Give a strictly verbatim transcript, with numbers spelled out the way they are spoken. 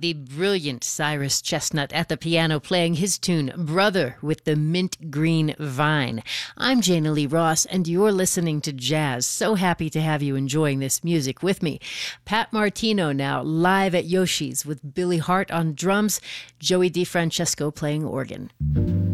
the brilliant Cyrus Chestnut at the piano playing his tune, Brother with the Mint Green Vine. I'm Jana Lee Ross, and you're listening to Jazz. So happy to have you enjoying this music with me. Pat Martino now live at Yoshi's with Billy Hart on drums, Joey DeFrancesco playing organ.